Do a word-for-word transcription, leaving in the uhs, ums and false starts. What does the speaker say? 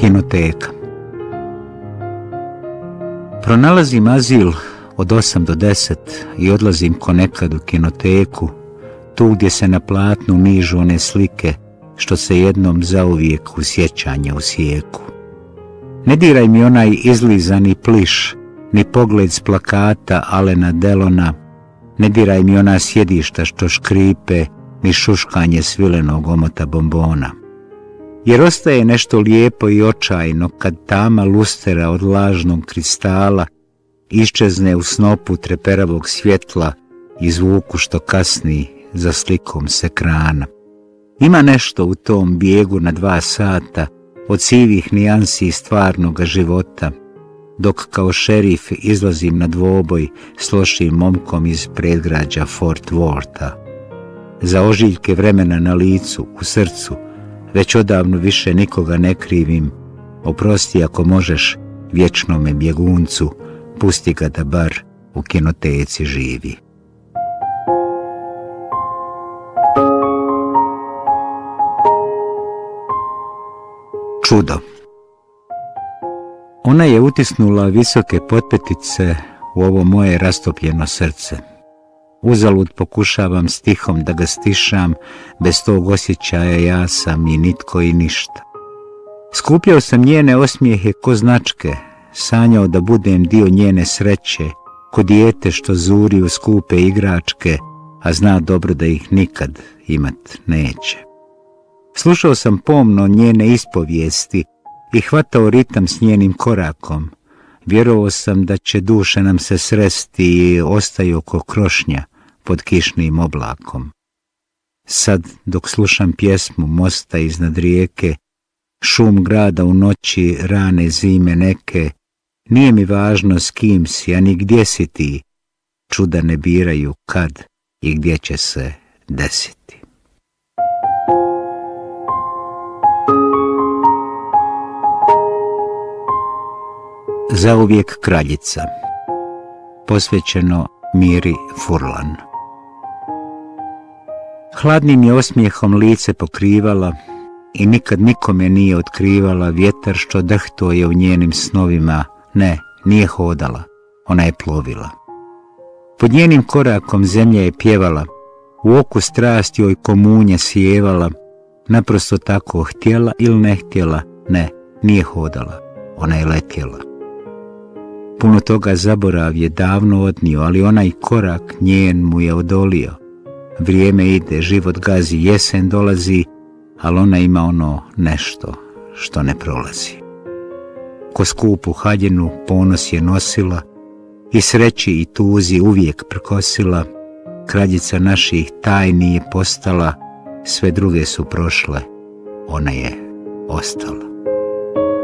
Kinoteka. Pronalazim azil od osam do deset i odlazim ko nekad u kinoteku, tu gdje se na platnu nižu one slike što se jednom zauvijek u sjećanje usijeku. Ne diraj mi onaj izlizani pliš, ni pogled s plakata Alena Delona, ne diraj mi ona sjedišta što škripe, ni šuškanje svilenog omota bombona. Jer ostaje nešto lijepo i očajno kad tama lustera od lažnog kristala iščezne u snopu treperavog svjetla i zvuku što kasni za slikom s ekrana. Ima nešto u tom bijegu na dva sata od sivih nijansi stvarnoga života, dok kao šerif izlazim na dvoboj s lošim momkom iz predgrađa Fort Wortha. Za ožiljke vremena na licu, u srcu, već odavno više nikoga ne krivim. Oprosti ako možeš vječnome bjeguncu, pusti ga da bar u kinoteci živi. Čudo. Ona je utisnula visoke potpetice u ovo moje rastopljeno srce. Uzalud pokušavam stihom da ga stišam, bez tog osjećaja ja sam i nitko i ništa. Skupljao sam njene osmijehe ko značke, sanjao da budem dio njene sreće, ko dijete što zuri u skupe igračke, a zna dobro da ih nikad imat neće. Slušao sam pomno njene ispovijesti i hvatao ritam s njenim korakom. Vjerovao sam da će duše nam se sresti i ostaju ko krošnja pod kišnim oblakom. Sad, dok slušam pjesmu mosta iznad rijeke, šum grada u noći rane zime neke, nije mi važno s kim si, a ni gdje si ti, čuda ne biraju kad i gdje će se desiti. Zauvijek kraljica. Posvećeno Miri Furlan. Hladnim je osmijehom lice pokrivala i nikad nikome nije otkrivala vjetar što drhto je u njenim snovima. Ne, nije hodala, ona je plovila. Pod njenim korakom zemlja je pjevala, u oku strasti joj komunja sjevala, naprosto tako htjela ili ne htjela, ne, nije hodala, ona je letjela. Puno toga zaborav je davno odnio, ali onaj korak njen mu je odolio. Vrijeme ide, život gazi, jesen dolazi, ali ona ima ono nešto što ne prolazi. Ko skupu haljinu ponos je nosila i sreći i tuzi uvijek prkosila, kraljica naših tajni je postala, sve druge su prošle, ona je ostala.